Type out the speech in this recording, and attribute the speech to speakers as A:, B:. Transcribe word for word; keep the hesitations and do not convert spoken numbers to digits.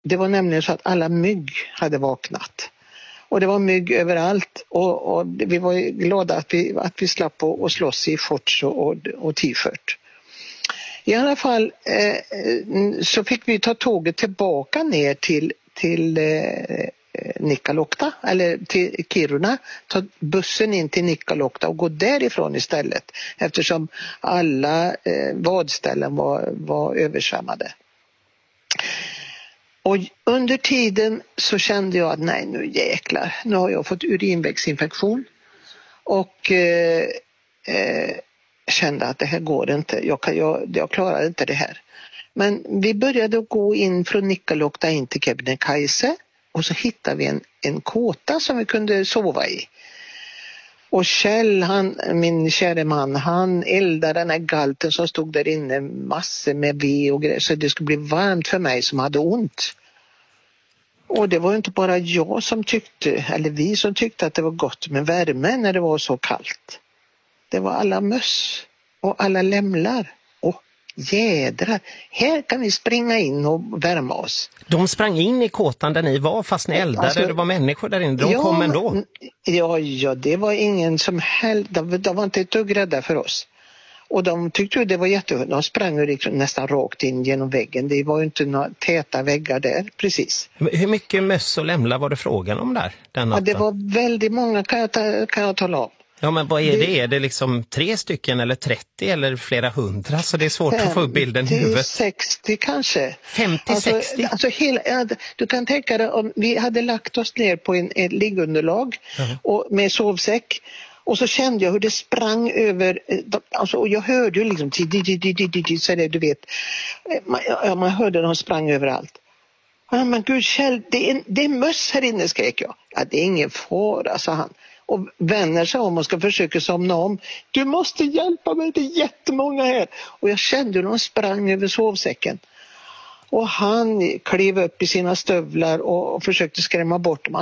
A: Det var nämligen så att alla mygg hade vaknat. Och det var mygg överallt. Och, och vi var glada att vi, att vi slapp att, att slåss i shorts och, och, och t-shirt. I alla fall eh, så fick vi ta tåget tillbaka ner till, till eh, Nikkaluokta, eller till Kiruna, ta bussen in till Nikkaluokta och gå därifrån istället, eftersom alla eh, vadställen var, var översvämmade. Och under tiden så kände jag att nej, nu jäklar, nu har jag fått urinvägsinfektion och eh, eh, kände att det här går inte, jag, kan, jag, jag klarar inte det här. Men vi började gå in från Nikkaluokta in till Kebnekaise. Och så hittade vi en, en kåta som vi kunde sova i. Och Kjell, han, min kära man, han eldade den här galten som stod där inne, massor med ved och grejer, så det skulle bli varmt för mig som hade ont. Och det var inte bara jag som tyckte, eller vi som tyckte att det var gott med värme när det var så kallt. Det var alla möss och alla lämlar. Jädrar, här kan vi springa in och värma oss.
B: De sprang in i kåtan där ni var fast ni eldade, alltså, det var människor där inne, de ja, kom ändå.
A: Ja, ja, det var ingen som helst, de, de var inte ett dugg rädda för oss. Och de tyckte ju det var jättehund, de sprang ju liksom nästan rakt in genom väggen, det var ju inte några täta väggar där, precis.
B: Hur mycket möss och lämlar var det frågan om där den natten?
A: Ja, det var väldigt många kan jag, ta, kan jag tala om.
B: Ja, men vad är det? det? Är det liksom tre stycken eller trettio eller flera hundra? Så det är svårt att få upp bilden i huvudet.
A: sextio kanske.
B: femtio sextio?
A: Alltså, alltså hela, du kan tänka dig om vi hade lagt oss ner på en, ett liggunderlag uh-huh. och med sovsäck. Och så kände jag hur det sprang över, alltså, och jag hörde ju liksom, så det, du vet, man, ja, man hörde de sprang överallt. Ja, men gud Kjell, det är, det är möss här inne, skrek jag. Ja, det är ingen fara, sa han. Och vänder sig om och ska försöka somna om. Du måste hjälpa mig, det är jättemånga här. Och jag kände hur de sprang över sovsäcken. Och han klev upp i sina stövlar och försökte skrämma bort dem.